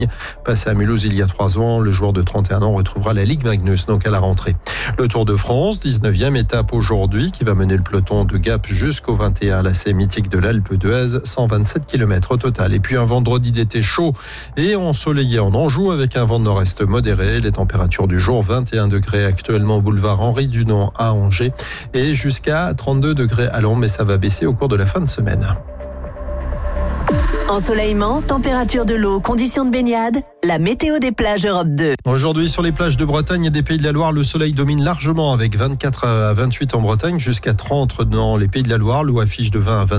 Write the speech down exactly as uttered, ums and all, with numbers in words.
Passé à Mulhouse il y a trois ans, le joueur de trente et un ans retrouvera la Ligue Magnus donc à la rentrée. Le Tour de France, dix-neuvième étape aujourd'hui qui va mener le peloton de Gap jusqu'au vingt et un, lacet mythique de l'Alpe d'Huez, cent vingt-sept kilomètres au total. Et puis un vendredi d'été chaud et ensoleillé en Anjou avec un vent de nord-est modéré. Les températures du jour, vingt et un degrés actuellement au boulevard Henri Dunant à Angers et jusqu'à trente-deux degrés à Lyon, mais ça va baisser au cours de la fin de semaine. Ensoleillement, température de l'eau, conditions de baignade, la météo des plages Europe deux. Aujourd'hui, sur les plages de Bretagne et des Pays de la Loire, le soleil domine largement avec vingt-quatre à vingt-huit en Bretagne, jusqu'à trente dans les Pays de la Loire. L'eau affiche de vingt à vingt